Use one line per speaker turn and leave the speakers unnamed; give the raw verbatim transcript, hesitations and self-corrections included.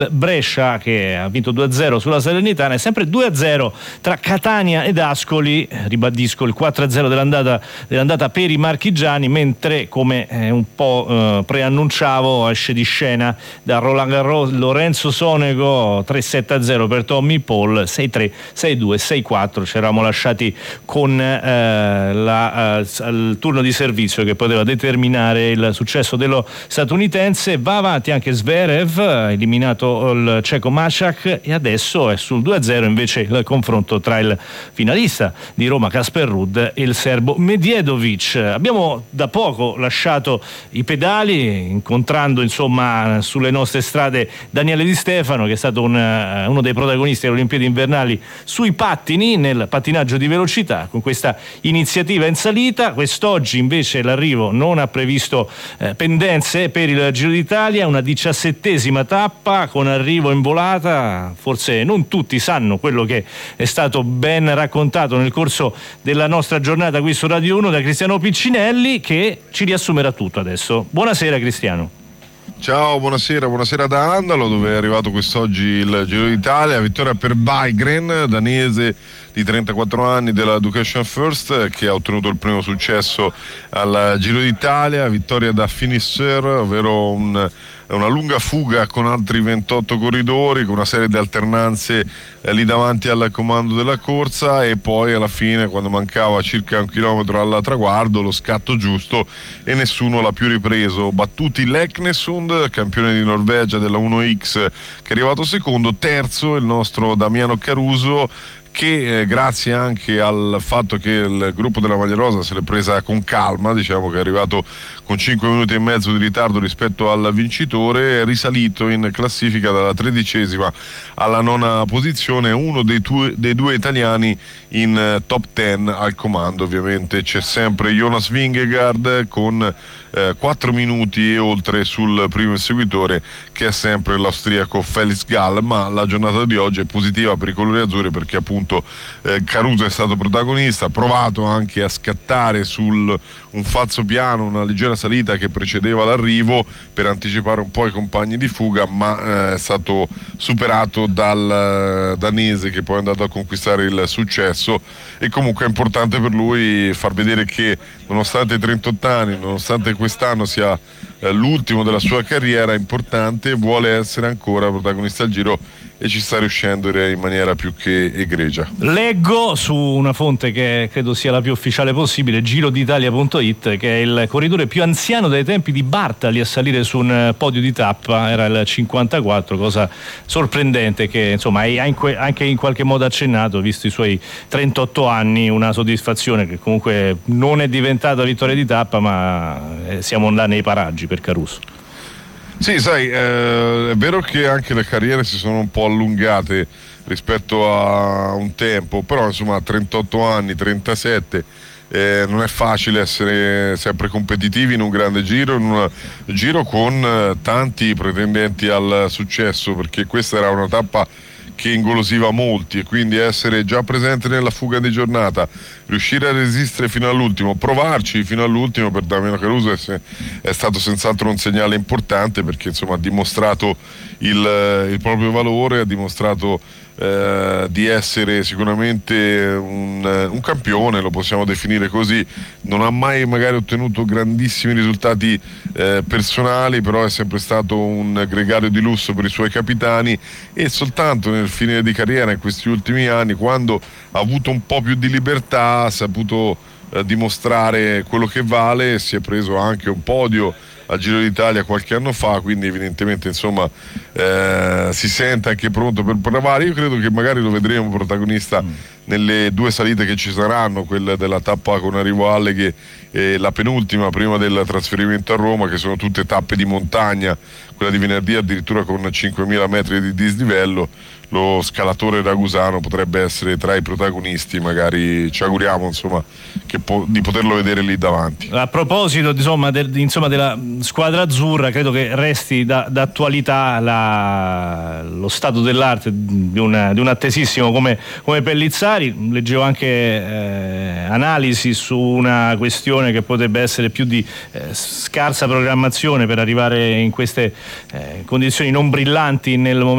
Brescia che ha vinto due a zero sulla Salernitana, è sempre due a zero tra Catania ed Ascoli, ribadisco il quattro a zero dell'andata, dell'andata per i marchigiani, mentre come eh, un po' eh, preannunciavo esce di scena da Roland Garros Lorenzo Sonego, tre sette a zero per Tommy Paul, sei tre, sei due, sei quattro. Ci eravamo lasciati con eh, la, eh, il turno di servizio che poteva determinare il successo dello statunitense. Va avanti anche Zverev, eliminato il ceco Maciak, e adesso è sul due a zero invece il confronto tra il finalista di Roma Casper Ruud e il serbo Medjedovic. Abbiamo da poco lasciato i pedali, incontrando insomma sulle nostre strade Daniele Di Stefano, che è stato un, uno dei protagonisti delle Olimpiadi invernali sui pattini, nel pattinaggio di velocità, con questa iniziativa in salita. Quest'oggi invece l'arrivo non ha previsto eh, pendenze per il Giro d'Italia, una diciassettesima tappa con arrivo in volata. Forse non tutti sanno quello che è stato ben raccontato nel corso della nostra giornata qui su Radio uno da Cristiano Piccinelli, che ci riassumerà tutto adesso. Buonasera Cristiano.
Ciao, buonasera, buonasera da Andalo, dove è arrivato quest'oggi il Giro d'Italia. Vittoria per Bygren, danese di trentaquattro anni della Education First, che ha ottenuto il primo successo al Giro d'Italia. Vittoria da finisher, ovvero un una lunga fuga con altri ventotto corridori, con una serie di alternanze eh, lì davanti al comando della corsa, e poi alla fine, quando mancava circa un chilometro al traguardo, lo scatto giusto e nessuno l'ha più ripreso. Battuti Leknesund, campione di Norvegia della uno X, che è arrivato secondo. Terzo il nostro Damiano Caruso, che eh, grazie anche al fatto che il gruppo della Maglia Rosa se l'è presa con calma, diciamo che è arrivato con cinque minuti e mezzo di ritardo rispetto al vincitore, è risalito in classifica dalla tredicesima alla nona posizione, uno dei, tu- dei due italiani in uh, top ten al comando. Ovviamente c'è sempre Jonas Vingegaard con eh, quattro minuti e oltre sul primo inseguitore, che è sempre l'austriaco Felix Gall. Ma la giornata di oggi è positiva per i colori azzurri, perché appunto eh, Caruso è stato protagonista, ha provato anche a scattare sul un falso piano, una leggera salita che precedeva l'arrivo, per anticipare un po' i compagni di fuga, ma eh, è stato superato dal uh, danese, che poi è andato a conquistare il successo. E comunque è importante per lui far vedere che, nonostante i trentotto anni, nonostante quest'anno sia eh, l'ultimo della sua carriera importante, vuole essere ancora protagonista al Giro, e ci sta riuscendo in maniera più che egregia.
Leggo su una fonte che credo sia la più ufficiale possibile, giroditalia punto it, che è il corridore più anziano dai tempi di Bartali a salire su un podio di tappa, era il cinquantaquattro, cosa sorprendente, che insomma hai anche in qualche modo accennato, visto i suoi trentotto anni, una soddisfazione che comunque non è diventata vittoria di tappa, ma siamo là nei paraggi per Caruso.
Sì, sai, eh, è vero che anche le carriere si sono un po' allungate rispetto a un tempo, però insomma a trentotto anni, trentasette, eh, non è facile essere sempre competitivi in un grande giro, in un giro con eh, tanti pretendenti al successo, perché questa era una tappa che ingolosiva molti, e quindi essere già presente nella fuga di giornata, riuscire a resistere fino all'ultimo, provarci fino all'ultimo, per Damiano Caruso è, è stato senz'altro un segnale importante, perché insomma ha dimostrato il, il proprio valore, ha dimostrato eh, di essere sicuramente un, un campione, lo possiamo definire così. Non ha mai magari ottenuto grandissimi risultati eh, personali, però è sempre stato un gregario di lusso per i suoi capitani, e soltanto nel finire di carriera, in questi ultimi anni, quando ha avuto un po' più di libertà, ha saputo eh, dimostrare quello che vale. Si è preso anche un podio al Giro d'Italia qualche anno fa, quindi evidentemente insomma eh, si sente anche pronto per provare. Io credo che magari lo vedremo protagonista mm. nelle due salite che ci saranno, quella della tappa con arrivo a Alleghe e la penultima prima del trasferimento a Roma, che sono tutte tappe di montagna, quella di venerdì addirittura con cinquemila metri di dislivello. Lo scalatore ragusano potrebbe essere tra i protagonisti, magari ci auguriamo insomma che po- di poterlo vedere lì davanti.
A proposito insomma, del, insomma della squadra azzurra, credo che resti da, d'attualità la, lo stato dell'arte di, una, di un attesissimo come, come Pellizzari. Leggevo anche eh, analisi su una questione che potrebbe essere più di eh, scarsa programmazione per arrivare in queste eh, condizioni non brillanti nel momento